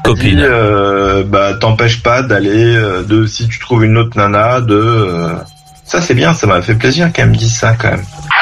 copine. T'empêches pas d'aller si tu trouves une autre nana ça c'est bien, ça m'a fait plaisir qu'elle me dise ça quand même.